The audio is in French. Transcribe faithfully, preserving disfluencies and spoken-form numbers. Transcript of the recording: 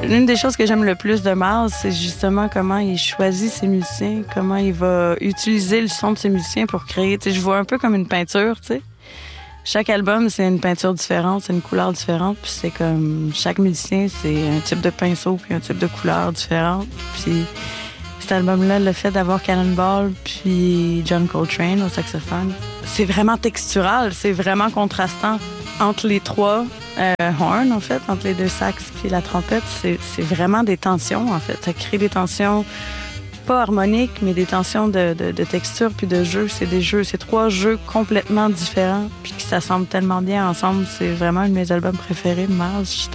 L'une des choses que j'aime le plus de Miles, c'est justement comment il choisit ses musiciens, comment il va utiliser le son de ses musiciens pour créer. Tu sais, je vois un peu comme une peinture, tu sais. Chaque album, c'est une peinture différente, c'est une couleur différente, puis c'est comme chaque musicien, c'est un type de pinceau puis un type de couleur différente. Puis cet album-là, le fait d'avoir Cannonball puis John Coltrane au saxophone, c'est vraiment textural, c'est vraiment contrastant entre les trois euh, horns, en fait, entre les deux sax puis la trompette. C'est, c'est vraiment des tensions, en fait. Ça crée des tensions pas harmoniques, mais des tensions de, de, de texture puis de jeu. C'est des jeux, c'est trois jeux complètement différents puis qui s'assemblent tellement bien ensemble. C'est vraiment un de mes albums préférés de Miles. Je suis